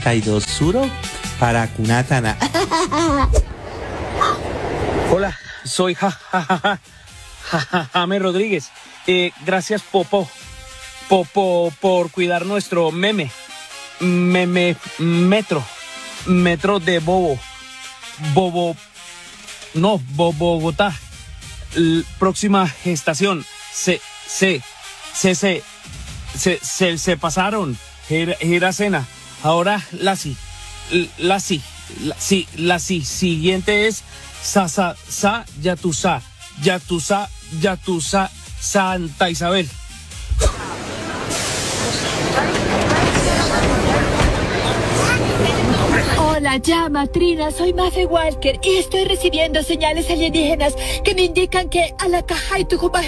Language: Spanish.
32 Suro para Kunatana. Hola, soy Jaime Rodríguez. Gracias, Popo, por cuidar nuestro metro de Bogotá. Próxima estación, se pasaron, era cena. Ahora la siguiente es Yatusa, Santa Isabel. Hola, llama, Trina, soy Mafe Walker y estoy recibiendo señales alienígenas que me indican que a la caja y Tucumán